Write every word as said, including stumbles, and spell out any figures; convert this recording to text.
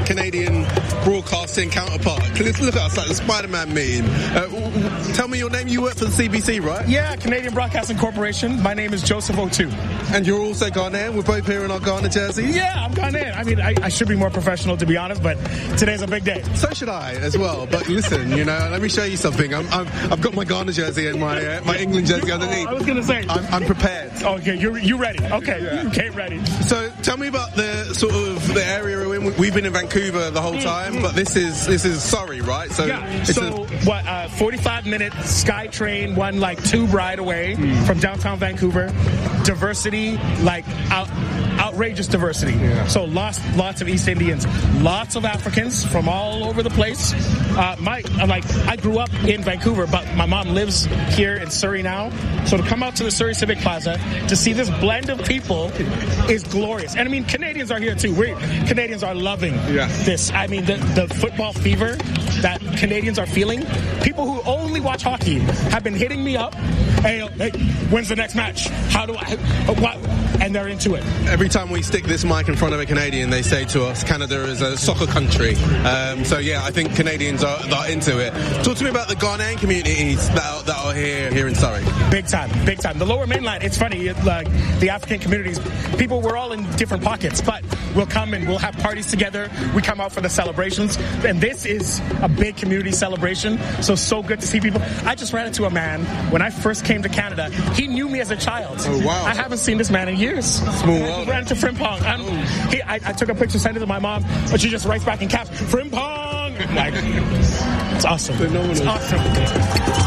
Canadian broadcasting counterpart. Let's look at us like the Spider-Man meme. Uh, tell me your name. You work for the C B C, right? Yeah, Canadian Broadcasting Corporation. My name is Joseph O'Toole. And you're also Ghanaian. We're both here in our Ghana jerseys. Yeah, I'm Ghanaian. I mean, I, I should be more professional, to be honest, but today's a big day. So should I as well. But listen, you know, let me show you something. I'm, I'm, I've got my Ghana jersey and my uh, my England jersey underneath. Oh, I was going to say. I'm, I'm prepared. Okay, you're you ready. Okay, yeah. You came ready. So tell me about the sort of the area we're in. We've been in Vancouver the whole time, mm-hmm. but this is this is Surrey, right? So yeah. It's so a, what? Uh, forty-five minute SkyTrain, one like tube ride away mm. from downtown Vancouver. Diversity, like out, outrageous diversity. Yeah. So lots lots of East Indians, lots of Africans from all over the place. Uh, my like I grew up in Vancouver, but my mom lives here in Surrey now. So to come out to the Surrey Civic Plaza to see this blend of people is glorious. And I mean, Canadians are here too. We Canadians are loving yeah. this. I mean, the, the football fever that Canadians are feeling. People who only watch hockey have been hitting me up. Hey, hey, when's the next match? How do I? What? And they're into it. Every time we stick this mic in front of a Canadian, they say to us, Canada is a soccer country. Um, so yeah, I think Canadians are, are into it. Talk to me about the Ghanaian communities that are, that are here here in Surrey. Big time, big time. The Lower Mainland, it's funny, it, like the African communities, people, we're all in different pockets, but we'll come and we'll have parties together. We come out for the celebrations, and this is a big community celebration. So so good to see people. I just ran into a man when I first came to Canada. He knew me as a child. Oh wow! I haven't seen this man in years. Small world. I ran to Frimpong. I'm, he, I, I took a picture, sent it to my mom, but she just writes back in caps, Frimpong! Like, it's awesome. It's awesome.